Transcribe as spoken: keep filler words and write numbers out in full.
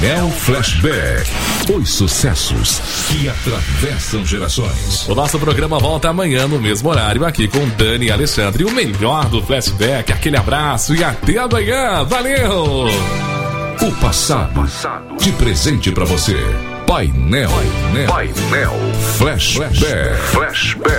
Painel Flashback. Os sucessos que atravessam gerações. O nosso programa volta amanhã no mesmo horário, aqui com Dani e Alexandre. O melhor do Flashback. Aquele abraço e até amanhã. Valeu! O passado de presente pra você. Painel, Painel, Painel Flashback. Flashback.